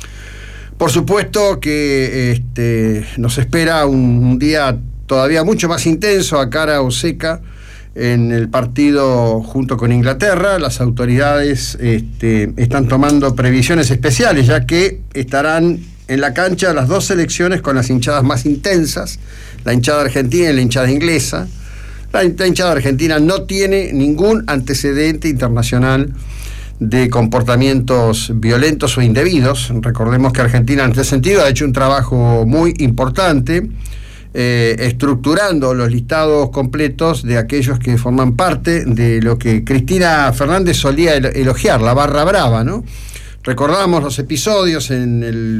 Por supuesto que este, nos espera un, un día todavía mucho más intenso a cara o seca en el partido junto con Inglaterra. Las autoridades este, están tomando previsiones especiales, ya que estarán en la cancha las dos selecciones con las hinchadas más intensas, la hinchada argentina y la hinchada inglesa. La, la hinchada argentina no tiene ningún antecedente internacional de comportamientos violentos o indebidos. Recordemos que Argentina en este sentido ha hecho un trabajo muy importante, eh, estructurando los listados completos de aquellos que forman parte de lo que Cristina Fernández solía elogiar, la barra brava, ¿no? Recordamos los episodios en el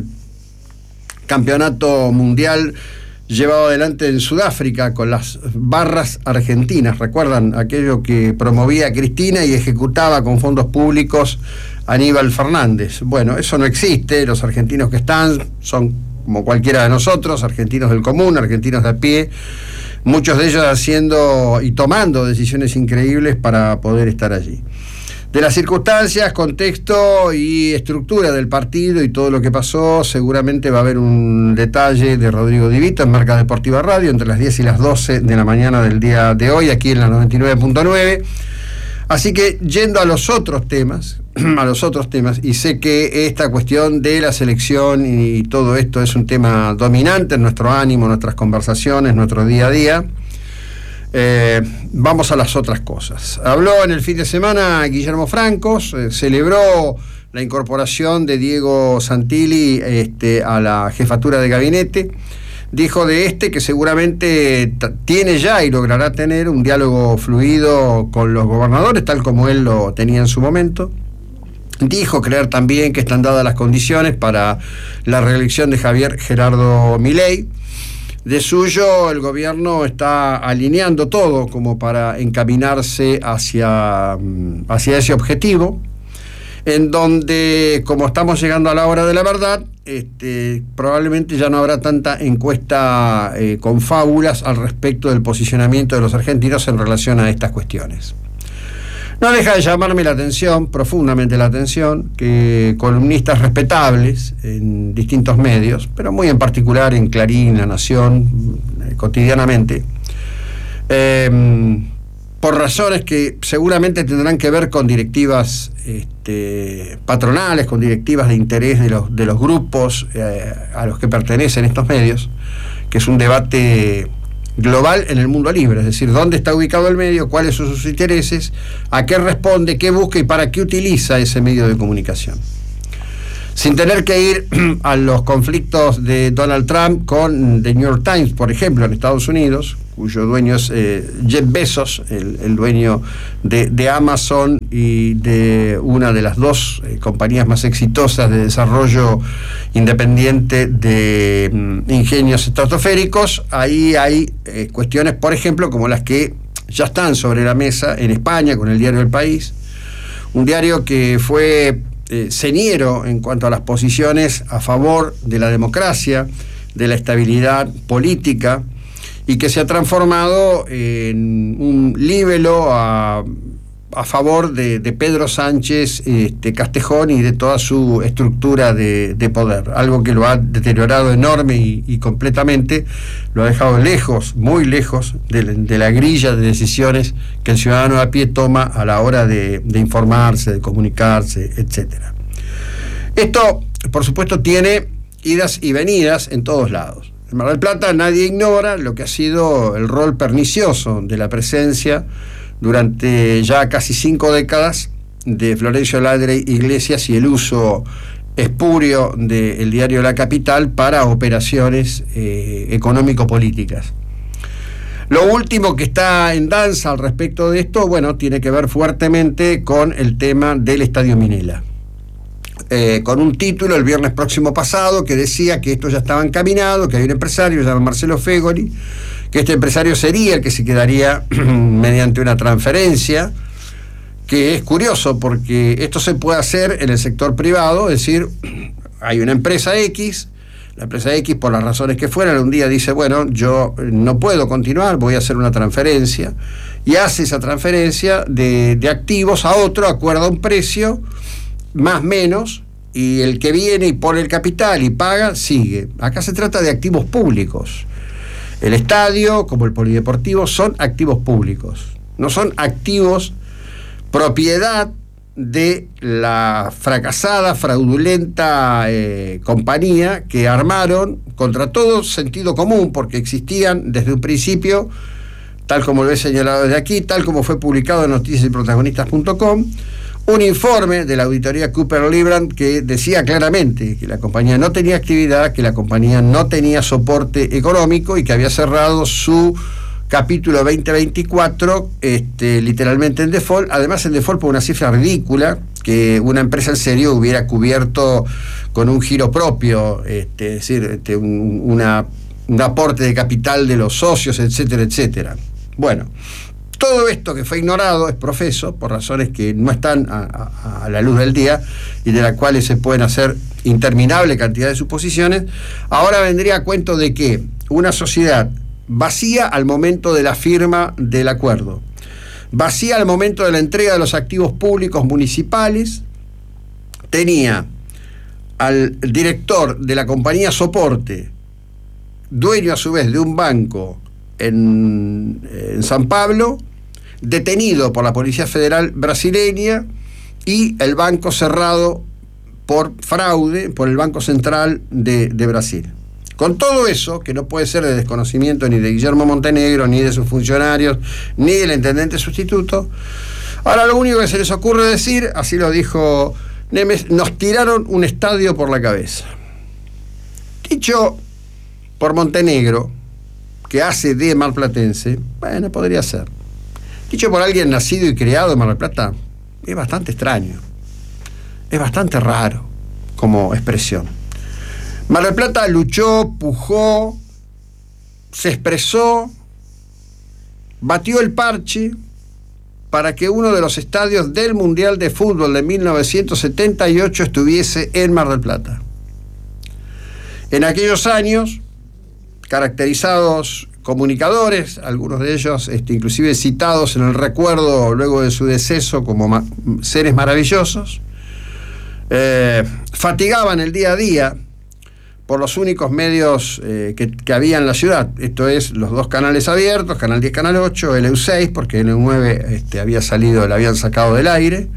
campeonato mundial llevado adelante en Sudáfrica con las barras argentinas. ¿Recuerdan aquello que promovía Cristina y ejecutaba con fondos públicos Aníbal Fernández? Bueno, eso no existe. Los argentinos que están son como cualquiera de nosotros, argentinos del común, argentinos de a pie, muchos de ellos haciendo y tomando decisiones increíbles para poder estar allí. De las circunstancias, contexto y estructura del partido y todo lo que pasó, seguramente va a haber un detalle de Rodrigo Di Vito en Marca Deportiva Radio entre las diez y las doce de la mañana del día de hoy, aquí en la noventa y nueve punto nueve. Así que, yendo a los otros temas, a los otros temas, y sé que esta cuestión de la selección y todo esto es un tema dominante en nuestro ánimo, nuestras conversaciones, nuestro día a día. Eh, vamos a las otras cosas. Habló en el fin de semana Guillermo Francos, eh, celebró la incorporación de Diego Santilli este, a la jefatura de gabinete. Dijo de este que seguramente t- tiene ya y logrará tener un diálogo fluido con los gobernadores, tal como él lo tenía en su momento. Dijo creer también que están dadas las condiciones para la reelección de Javier Gerardo Milei. De suyo, el gobierno está alineando todo como para encaminarse hacia, hacia ese objetivo, en donde, como estamos llegando a la hora de la verdad, este, probablemente ya no habrá tanta encuesta eh, con fábulas al respecto del posicionamiento de los argentinos en relación a estas cuestiones. No deja de llamarme la atención, profundamente la atención, que columnistas respetables en distintos medios, pero muy en particular en Clarín, La Nación, eh, cotidianamente, eh, por razones que seguramente tendrán que ver con directivas este, patronales, con directivas de interés de los, de los grupos eh, a los que pertenecen estos medios, que es un debate global en el mundo libre, es decir, dónde está ubicado el medio, cuáles son sus intereses, a qué responde, qué busca y para qué utiliza ese medio de comunicación. Sin tener que ir a los conflictos de Donald Trump con The New York Times, por ejemplo, en Estados Unidos, cuyo dueño es eh, Jeff Bezos, el, el dueño de, de Amazon y de una de las dos eh, compañías más exitosas de desarrollo independiente de mm, ingenios estratosféricos. Ahí hay eh, cuestiones, por ejemplo, como las que ya están sobre la mesa en España con el diario El País, un diario que fue Eh, señero en cuanto a las posiciones a favor de la democracia, de la estabilidad política, y que se ha transformado en un líbelo a, a favor de, de Pedro Sánchez este, Castejón y de toda su estructura de, de poder, algo que lo ha deteriorado enorme y, y completamente, lo ha dejado lejos, muy lejos de, de la grilla de decisiones que el ciudadano a pie toma a la hora de, de informarse, de comunicarse, etcétera. Esto, por supuesto, tiene idas y venidas en todos lados. En Mar del Plata nadie ignora lo que ha sido el rol pernicioso de la presencia durante ya casi cinco décadas de Florencio Ladre Iglesias y el uso espurio del diario La Capital para operaciones eh, económico-políticas. Lo último que está en danza al respecto de esto, bueno, tiene que ver fuertemente con el tema del Estadio Minela. Eh, con un título el viernes próximo pasado que decía que esto ya estaba encaminado, que hay un empresario llamado Marcelo Fegoli, que este empresario sería el que se quedaría mediante una transferencia, que es curioso porque esto se puede hacer en el sector privado, es decir, hay una empresa X, la empresa X por las razones que fueran, un día dice, bueno, yo no puedo continuar, voy a hacer una transferencia, y hace esa transferencia de, de activos a otro, acuerda un precio, más menos, y el que viene y pone el capital y paga, sigue. Acá se trata de activos públicos. El estadio, como el polideportivo, son activos públicos. No son activos propiedad de la fracasada, fraudulenta eh, compañía que armaron contra todo sentido común, porque existían desde un principio, tal como lo he señalado desde aquí, tal como fue publicado en noticias y protagonistas punto com, un informe de la auditoría Cooper Lybrand que decía claramente que la compañía no tenía actividad, que la compañía no tenía soporte económico y que había cerrado su capítulo veinte veinticuatro este, literalmente en default, además en default por una cifra ridícula que una empresa en serio hubiera cubierto con un giro propio, este, es decir, este, un, una, un aporte de capital de los socios, etcétera, etcétera. Bueno, todo esto que fue ignorado es profeso, por razones que no están a, a, a la luz del día y de las cuales se pueden hacer interminable cantidad de suposiciones. Ahora vendría a cuento de que una sociedad vacía al momento de la firma del acuerdo, vacía al momento de la entrega de los activos públicos municipales, tenía al director de la compañía Soporte, dueño a su vez de un banco en, en San Pablo, detenido por la Policía Federal brasileña, y el banco cerrado por fraude por el Banco Central de, de Brasil. Con todo eso, que no puede ser de desconocimiento ni de Guillermo Montenegro, ni de sus funcionarios, ni del intendente sustituto, ahora lo único que se les ocurre decir, así lo dijo Nemes, nos tiraron un estadio por la cabeza. Dicho por Montenegro, que hace de marplatense, bueno, podría ser. Dicho por alguien nacido y criado en Mar del Plata, es bastante extraño, es bastante raro como expresión. Mar del Plata luchó, pujó, se expresó, batió el parche para que uno de los estadios del Mundial de Fútbol de mil novecientos setenta y ocho estuviese en Mar del Plata. En aquellos años, caracterizados comunicadores, algunos de ellos este, inclusive citados en el recuerdo luego de su deceso como ma- seres maravillosos, eh, fatigaban el día a día por los únicos medios eh, que, que había en la ciudad, esto es los dos canales abiertos, Canal diez, Canal ocho, L U seis, porque L U nueve este, había salido, la habían sacado del aire,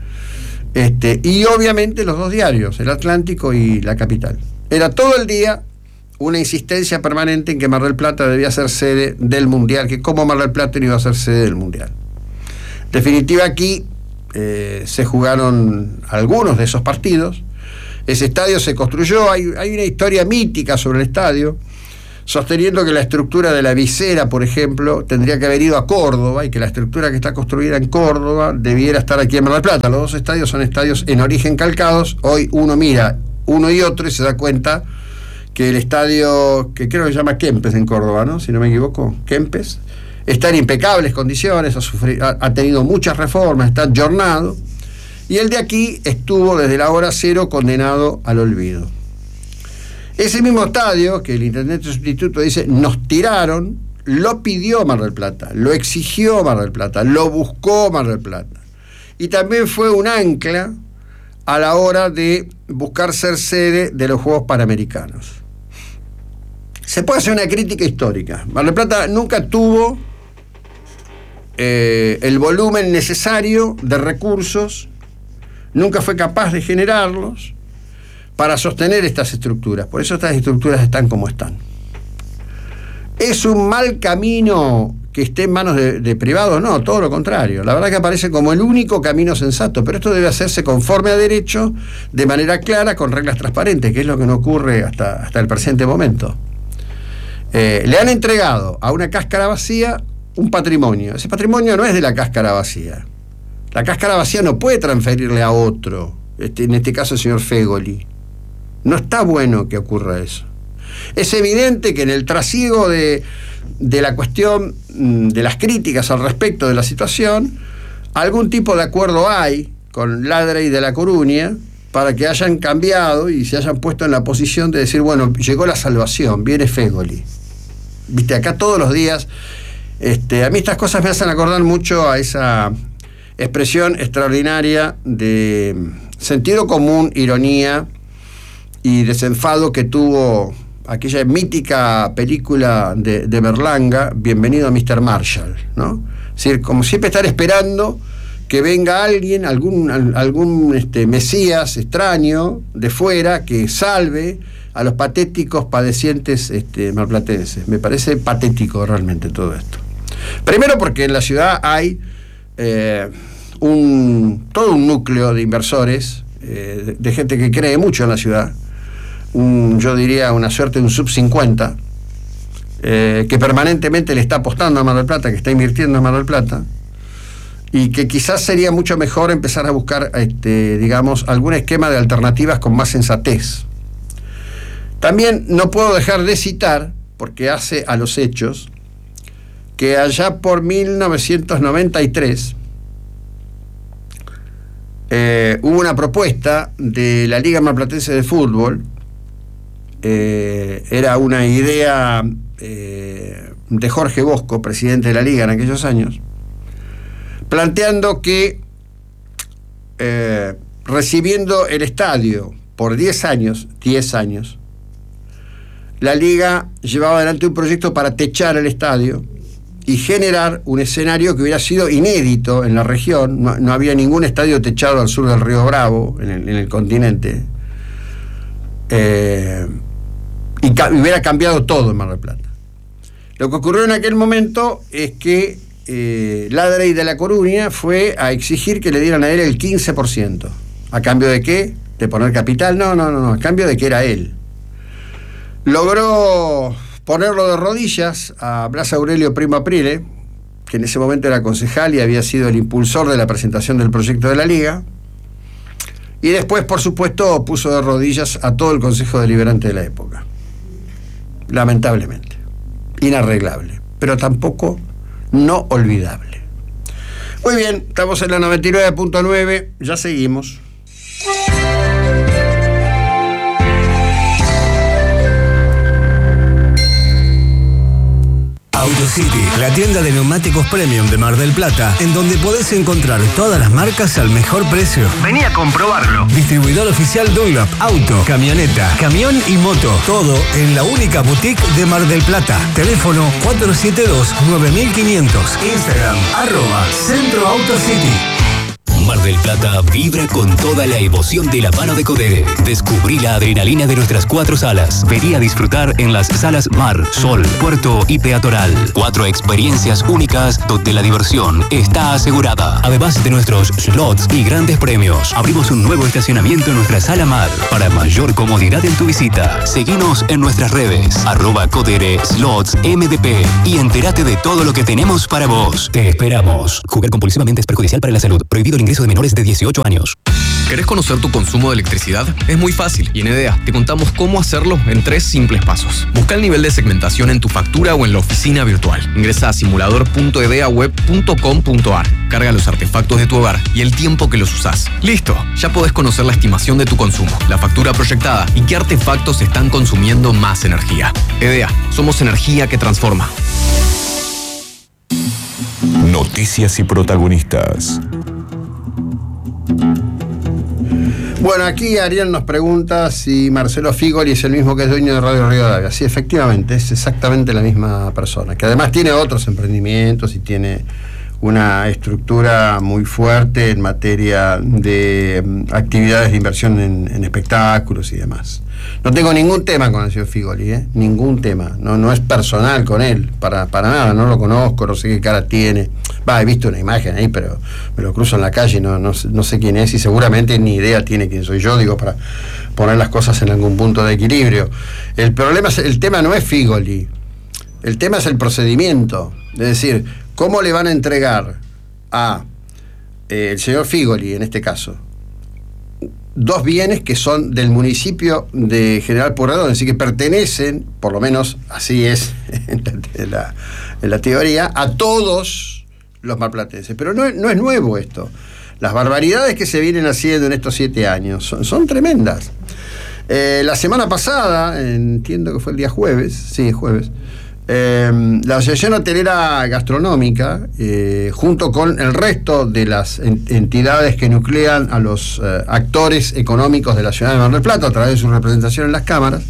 este, y obviamente los dos diarios, El Atlántico y La Capital. Era todo el día una insistencia permanente en que Mar del Plata debía ser sede del Mundial, que como Mar del Plata no iba a ser sede del Mundial. En definitiva, aquí eh, se jugaron algunos de esos partidos. Ese estadio se construyó, hay, hay una historia mítica sobre el estadio, sosteniendo que la estructura de la visera, por ejemplo, tendría que haber ido a Córdoba y que la estructura que está construida en Córdoba debiera estar aquí en Mar del Plata. Los dos estadios son estadios en origen calcados. Hoy uno mira uno y otro y se da cuenta que el estadio, que creo que se llama Kempes en Córdoba, ¿no? Si no me equivoco, Kempes, está en impecables condiciones, ha, sufrido, ha, ha tenido muchas reformas, está adornado, y el de aquí estuvo desde la hora cero condenado al olvido. Ese mismo estadio, que el intendente sustituto dice, nos tiraron, lo pidió Mar del Plata, lo exigió Mar del Plata, lo buscó Mar del Plata, y también fue un ancla a la hora de buscar ser sede de los Juegos Panamericanos. Se puede hacer una crítica histórica. Mar del Plata nunca tuvo eh, el volumen necesario de recursos, nunca fue capaz de generarlos para sostener estas estructuras. Por eso estas estructuras están como están. ¿Es un mal camino que esté en manos de, de privados? No, todo lo contrario. La verdad que aparece como el único camino sensato, pero esto debe hacerse conforme a derecho, de manera clara, con reglas transparentes, que es lo que no ocurre hasta, hasta el presente momento. Eh, le han entregado a una cáscara vacía un patrimonio. Ese patrimonio no es de la cáscara vacía. La cáscara vacía no puede transferirle a otro, este, en este caso el señor Fegoli. No está bueno que ocurra eso. Es evidente que en el trasiego de, de la cuestión de las críticas al respecto de la situación, algún tipo de acuerdo hay con Ladra y de La Coruña para que hayan cambiado y se hayan puesto en la posición de decir, bueno, llegó la salvación, viene Fegoli. Viste, acá todos los días, este, a mí estas cosas me hacen acordar mucho a esa expresión extraordinaria de sentido común, ironía y desenfado que tuvo aquella mítica película de, de Berlanga, Bienvenido a mister Marshall, ¿no? Es decir, como siempre estar esperando que venga alguien, algún, algún este, mesías extraño de fuera que salve a los patéticos padecientes este, marplatenses. Me parece patético realmente todo esto. Primero porque en la ciudad hay eh, un, todo un núcleo de inversores, eh, de, de gente que cree mucho en la ciudad, un, yo diría una suerte de un sub cincuenta, eh, que permanentemente le está apostando a Mar del Plata, que está invirtiendo en Mar del Plata, y que quizás sería mucho mejor empezar a buscar, este, digamos, algún esquema de alternativas con más sensatez. También no puedo dejar de citar, porque hace a los hechos, que allá por mil novecientos noventa y tres eh, hubo una propuesta de la Liga Marplatense de Fútbol. Eh, era una idea eh, de Jorge Bosco, presidente de la Liga en aquellos años, planteando que eh, recibiendo el estadio por diez años, diez años, la Liga llevaba adelante un proyecto para techar el estadio y generar un escenario que hubiera sido inédito en la región. No, no había ningún estadio techado al sur del río Bravo, en el, en el continente. Eh, y ca- hubiera cambiado todo en Mar del Plata. Lo que ocurrió en aquel momento es que eh, Ladra y de La Coruña fue a exigir que le dieran a él el quince por ciento. ¿A cambio de qué? ¿De poner capital? No, no, no, no, a cambio de que era él. Logró ponerlo de rodillas a Blas Aurelio Primo Aprile, que en ese momento era concejal y había sido el impulsor de la presentación del proyecto de la Liga, y después, por supuesto, puso de rodillas a todo el Consejo Deliberante de la época. Lamentablemente. Inarreglable, pero tampoco no olvidable. Muy bien, estamos en la noventa y nueve punto nueve, ya seguimos. AutoCity, la tienda de neumáticos premium de Mar del Plata, en donde podés encontrar todas las marcas al mejor precio. Vení a comprobarlo. Distribuidor oficial Dunlop, auto, camioneta, camión y moto. Todo en la única boutique de Mar del Plata. Teléfono cuatro siete dos, nueve mil quinientos. Instagram, arroba Centro AutoCity. Mar del Plata vibra con toda la emoción de la mano de Codere. Descubrí la adrenalina de nuestras cuatro salas. Vení a disfrutar en las salas Mar, Sol, Puerto y Peatonal. Cuatro experiencias únicas donde la diversión está asegurada. Además de nuestros slots y grandes premios, abrimos un nuevo estacionamiento en nuestra sala Mar para mayor comodidad en tu visita. Seguinos en nuestras redes, arroba Codere Slots M D P y entérate de todo lo que tenemos para vos. Te esperamos. Jugar compulsivamente es perjudicial para la salud. Prohibido el ingreso de menores de dieciocho años. ¿Querés conocer tu consumo de electricidad? Es muy fácil y en EDEA te contamos cómo hacerlo en tres simples pasos. Busca el nivel de segmentación en tu factura o en la oficina virtual. Ingresa a simulador punto edeaweb punto com punto ar. Carga los artefactos de tu hogar y el tiempo que los usás. ¡Listo! Ya podés conocer la estimación de tu consumo, la factura proyectada y qué artefactos están consumiendo más energía. EDEA, somos energía que transforma. Noticias y protagonistas. Bueno, aquí Ariel nos pregunta si Marcelo Figoli es el mismo que es dueño de Radio Rivadavia. Sí, efectivamente, es exactamente la misma persona, que además tiene otros emprendimientos y tiene una estructura muy fuerte en materia de um, actividades de inversión en, en espectáculos y demás. No tengo ningún tema con el señor Figoli, ¿eh? Ningún tema. No, no es personal con él, para, para nada. No lo conozco, no sé qué cara tiene. Va, he visto una imagen ahí, pero me lo cruzo en la calle y no, no, no sé quién es y seguramente ni idea tiene quién soy yo, digo, para poner las cosas en algún punto de equilibrio. El problema es, el tema no es Figoli, el tema es el procedimiento. Es decir, ¿cómo le van a entregar a eh, el señor Figoli, en este caso, dos bienes que son del municipio de General Pueyrredón, es decir, que pertenecen, por lo menos así es en la, en la, en la teoría, a todos los marplatenses? Pero no, no es nuevo esto. Las barbaridades que se vienen haciendo en estos siete años son, son tremendas. Eh, la semana pasada, entiendo que fue el día jueves, sí, jueves, Eh, la Asociación Hotelera Gastronómica, eh, junto con el resto de las en, entidades que nuclean a los eh, actores económicos de la ciudad de Mar del Plata a través de su representación en las cámaras,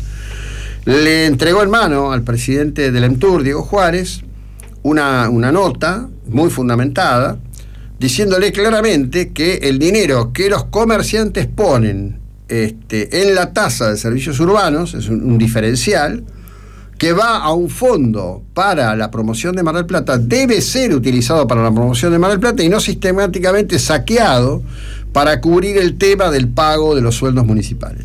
le entregó en mano al presidente del EMTUR, Diego Juárez, una, una nota muy fundamentada, diciéndole claramente que el dinero que los comerciantes ponen este, en la tasa de servicios urbanos es un, un diferencial que va a un fondo para la promoción de Mar del Plata, debe ser utilizado para la promoción de Mar del Plata y no sistemáticamente saqueado para cubrir el tema del pago de los sueldos municipales.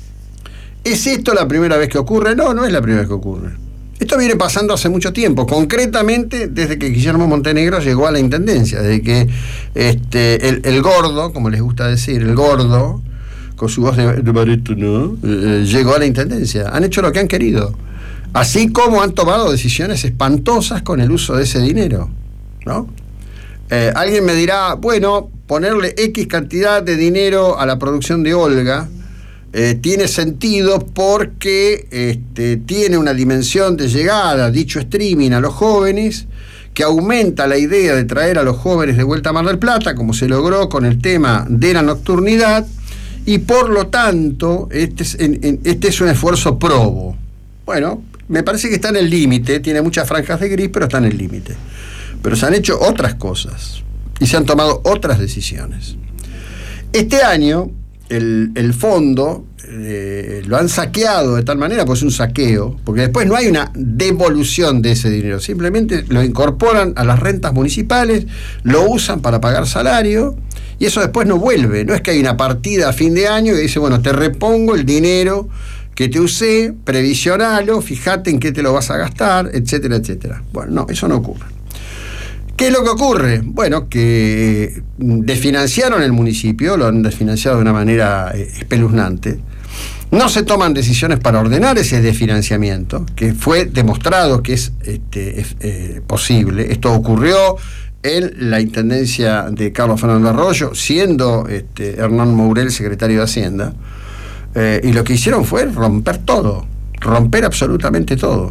¿Es esto la primera vez que ocurre? No, no es la primera vez que ocurre. Esto viene pasando hace mucho tiempo, concretamente desde que Guillermo Montenegro llegó a la intendencia, desde que este, el, el gordo, como les gusta decir, el gordo, con su voz de, de barítono, eh, llegó a la intendencia. Han hecho lo que han querido. Así como han tomado decisiones espantosas con el uso de ese dinero, ¿no? Eh, alguien me dirá, bueno, ponerle X cantidad de dinero a la producción de Olga eh, tiene sentido porque este, tiene una dimensión de llegada, dicho streaming, a los jóvenes, que aumenta la idea de traer a los jóvenes de vuelta a Mar del Plata, como se logró con el tema de la nocturnidad, y por lo tanto, este es, en, en, este es un esfuerzo probo. Bueno, me parece que está en el límite, tiene muchas franjas de gris, pero está en el límite. Pero se han hecho otras cosas y se han tomado otras decisiones. Este año, el, el fondo eh, lo han saqueado de tal manera, pues es un saqueo, porque después no hay una devolución de ese dinero, simplemente lo incorporan a las rentas municipales, lo usan para pagar salario, y eso después no vuelve. No es que hay una partida a fin de año que dice, bueno, te repongo el dinero que te usé, previsionalo, fíjate en qué te lo vas a gastar, etcétera, etcétera. Bueno, no, eso no ocurre. ¿Qué es lo que ocurre? Bueno, que desfinanciaron el municipio, lo han desfinanciado de una manera espeluznante. No se toman decisiones para ordenar ese desfinanciamiento, que fue demostrado que es, este, es eh, posible. Esto ocurrió en la intendencia de Carlos Fernando Arroyo, siendo este, Hernán Mourel secretario de Hacienda. Eh, y lo que hicieron fue romper todo, romper absolutamente todo.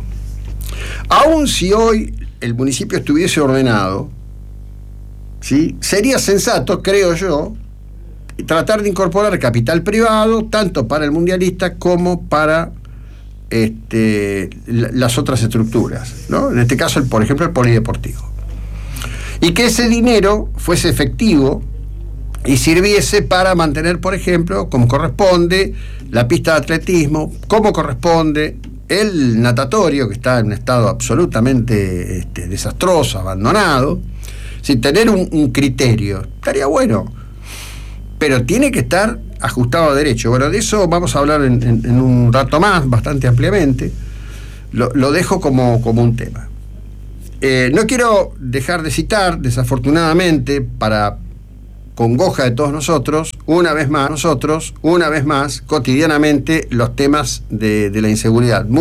Aún si hoy el municipio estuviese ordenado, ¿sí?, sería sensato, creo yo, tratar de incorporar capital privado, tanto para el mundialista como para este, las otras estructuras, ¿no? En este caso, el, por ejemplo, el polideportivo. Y que ese dinero fuese efectivo y sirviese para mantener, por ejemplo, como corresponde, la pista de atletismo, como corresponde el natatorio, que está en un estado absolutamente este, desastroso, abandonado, sin tener un, un criterio. Estaría bueno, pero tiene que estar ajustado a derecho. Bueno, de eso vamos a hablar en, en, en un rato más, bastante ampliamente. Lo, lo dejo como, como un tema. Eh, no quiero dejar de citar, desafortunadamente, para congoja de todos nosotros, una vez más nosotros, una vez más, cotidianamente, los temas de, de la inseguridad.